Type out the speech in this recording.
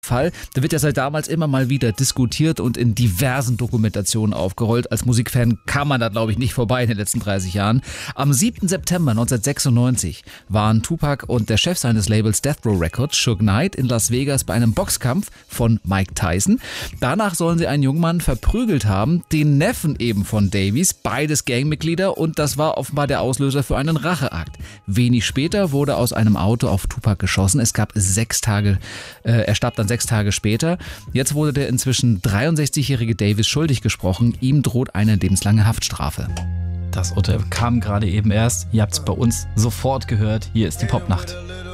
Fall. Der wird ja seit damals immer mal wieder diskutiert und in diversen Dokumentationen aufgerollt. Als Musikfan kam man da, glaube ich, nicht vorbei in den letzten 30 Jahren. Am 7. September 1996 waren Tupac und der Chef seines Labels Death Row Records, Suge Knight, in Las Vegas bei einem Boxkampf von Mike Tyson. Danach sollen sie einen jungen Mann verprügelt haben, den Neffen eben von Davies, beides Gangmitglieder, und das war offenbar der Auslöser für einen Racheakt. Wenig später wurde aus einem Auto auf Tupac geschossen. Er starb dann 6 Tage später. Jetzt wurde der inzwischen 63-jährige Davis schuldig gesprochen. Ihm droht eine lebenslange Haftstrafe. Das Urteil kam gerade eben erst. Ihr habt es bei uns sofort gehört. Hier ist die Popnacht.